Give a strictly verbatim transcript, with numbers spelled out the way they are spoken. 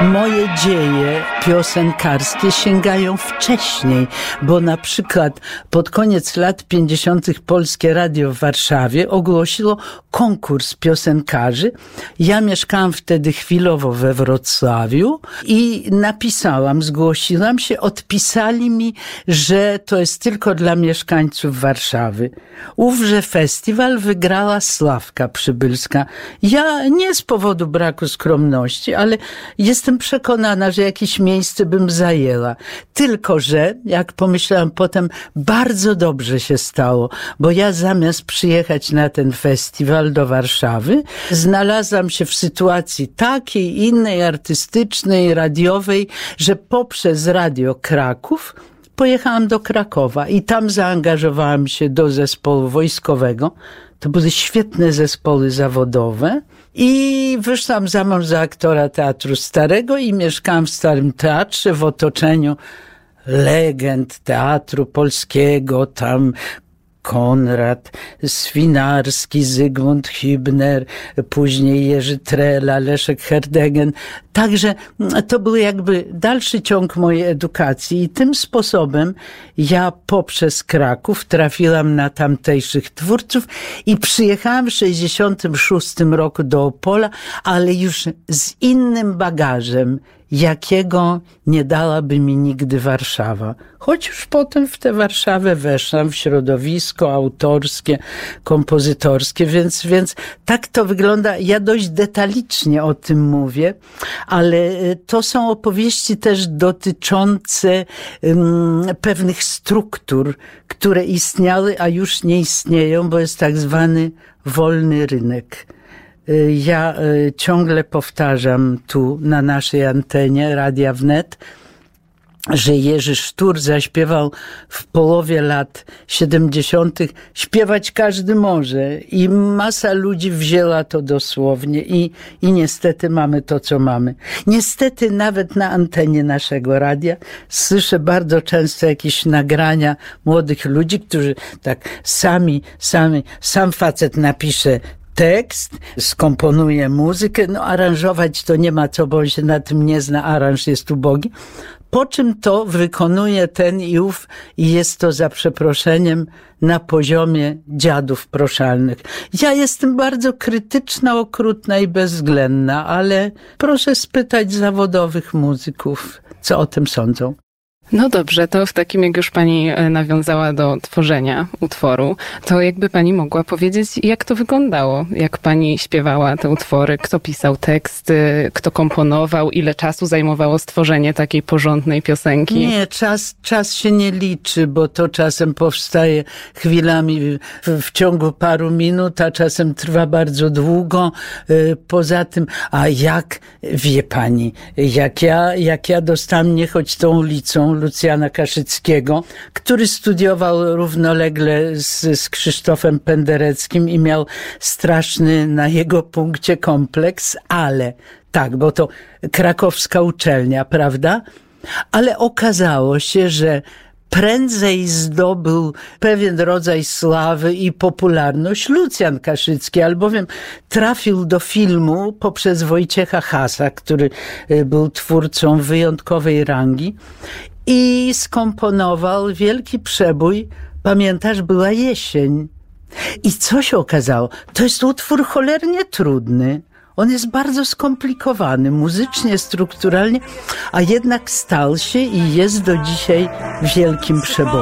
Moje dzieje piosenkarskie sięgają wcześniej, bo na przykład pod koniec lat pięćdziesiątych Polskie Radio w Warszawie ogłosiło konkurs piosenkarzy. Ja mieszkałam wtedy chwilowo we Wrocławiu i napisałam, zgłosiłam się, odpisali mi, że to jest tylko dla mieszkańców Warszawy. Ówże festiwal wygrała Sławka Przybylska. Ja nie z powodu braku skromności, ale jestem przekonana, że jakieś miejsce bym zajęła. Tylko że, jak pomyślałam potem, bardzo dobrze się stało, bo ja zamiast przyjechać na ten festiwal do Warszawy, znalazłam się w sytuacji takiej, innej, artystycznej, radiowej, że poprzez Radio Kraków pojechałam do Krakowa i tam zaangażowałam się do zespołu wojskowego. To były świetne zespoły zawodowe i wyszłam za mąż za aktora Teatru Starego i mieszkałam w Starym Teatrze w otoczeniu legend teatru polskiego, tam Konrad Swinarski, Zygmunt Hübner, później Jerzy Trela, Leszek Herdegen. Także to był jakby dalszy ciąg mojej edukacji i tym sposobem ja poprzez Kraków trafiłam na tamtejszych twórców i przyjechałam w sześćdziesiątym szóstym roku do Opola, ale już z innym bagażem, jakiego nie dałaby mi nigdy Warszawa. Choć już potem w tę Warszawę weszłam, w środowisko autorskie, kompozytorskie, więc, więc tak to wygląda. Ja dość detalicznie o tym mówię, ale to są opowieści też dotyczące um, pewnych struktur, które istniały, a już nie istnieją, bo jest tak zwany wolny rynek. Ja ciągle powtarzam tu na naszej antenie Radia Wnet, że Jerzy Sztur zaśpiewał w połowie lat siedemdziesiątych śpiewać każdy może i masa ludzi wzięła to dosłownie i, i niestety mamy to, co mamy. Niestety nawet na antenie naszego radia słyszę bardzo często jakieś nagrania młodych ludzi, którzy tak sami, sami, sam facet napisze tekst, skomponuje muzykę, no aranżować to nie ma co, bo on się na tym nie zna, aranż jest ubogi. Po czym to wykonuje ten i ów i jest to za przeproszeniem na poziomie dziadów proszalnych. Ja jestem bardzo krytyczna, okrutna i bezwzględna, ale proszę spytać zawodowych muzyków, co o tym sądzą. No dobrze, to w takim, jak już pani nawiązała do tworzenia utworu, to jakby pani mogła powiedzieć, jak to wyglądało, jak pani śpiewała te utwory, kto pisał teksty, kto komponował, ile czasu zajmowało stworzenie takiej porządnej piosenki? Nie, czas, czas się nie liczy, bo to czasem powstaje chwilami w, w ciągu paru minut, a czasem trwa bardzo długo. Poza tym, a jak, wie pani, jak ja, jak ja dostałam Nie chodź tą ulicą Lucjana Kaszyckiego, który studiował równolegle z, z Krzysztofem Pendereckim i miał straszny na jego punkcie kompleks, ale tak, bo to krakowska uczelnia, prawda? Ale okazało się, że prędzej zdobył pewien rodzaj sławy i popularność Lucjan Kaszycki, albowiem trafił do filmu poprzez Wojciecha Hasa, który był twórcą wyjątkowej rangi i skomponował wielki przebój. Pamiętasz, była jesień. I co się okazało? To jest utwór cholernie trudny. On jest bardzo skomplikowany, muzycznie, strukturalnie, a jednak stał się i jest do dzisiaj wielkim przebojem.